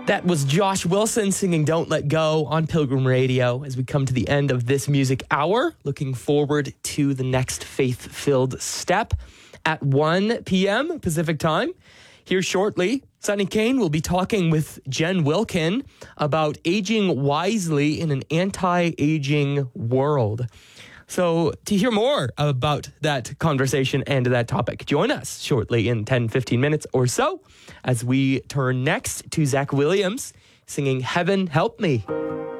That was Josh Wilson singing Don't Let Go on Pilgrim Radio as we come to the end of this music hour. Looking forward to the next faith-filled step at 1 p.m. Pacific time. Here shortly, Sunny Kane will be talking with Jen Wilkin about aging wisely in an anti-aging world. So to hear more about that conversation and that topic, join us shortly in 10-15 minutes or so as we turn next to Zach Williams singing Heaven Help Me.